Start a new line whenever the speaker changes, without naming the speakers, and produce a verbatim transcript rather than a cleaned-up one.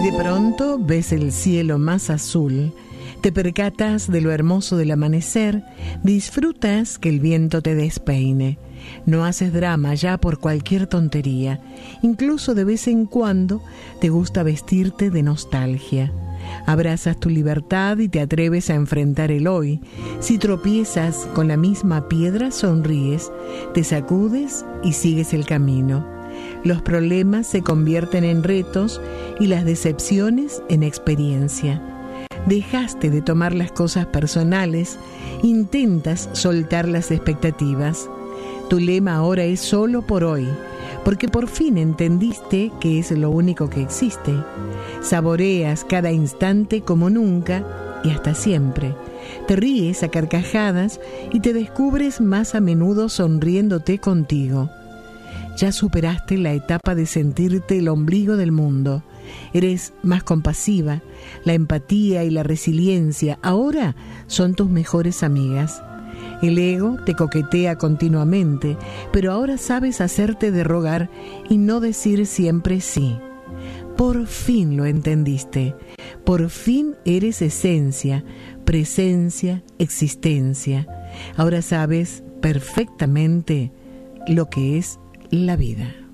De pronto ves el cielo más azul, te percatas de lo hermoso del amanecer, disfrutas que el viento te despeine. No haces drama ya por cualquier tontería, incluso de vez en cuando te gusta vestirte de nostalgia. Abrazas tu libertad y te atreves a enfrentar el hoy. Si tropiezas con la misma piedra, sonríes, te sacudes y sigues el camino. Los problemas se convierten en retos y las decepciones en experiencia. Dejaste de tomar las cosas personales, intentas soltar las expectativas. Tu lema ahora es solo por hoy, porque por fin entendiste que es lo único que existe. Saboreas cada instante como nunca y hasta siempre. Te ríes a carcajadas y te descubres más a menudo sonriéndote contigo. Ya superaste la etapa de sentirte el ombligo del mundo. Eres más compasiva. La empatía y la resiliencia ahora son tus mejores amigas. El ego te coquetea continuamente, pero ahora sabes hacerte de rogar y no decir siempre sí. Por fin lo entendiste. Por fin eres esencia, presencia, existencia. Ahora sabes perfectamente lo que es la vida.